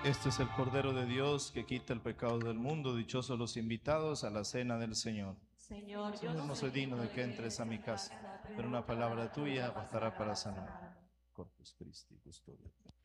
Este es el Cordero de Dios que quita el pecado del mundo. Dichosos los invitados a la cena del Señor. Señor, yo No soy digno de que entres a mi casa, pero una palabra tuya bastará para sanar. Corpus Christi, custodio.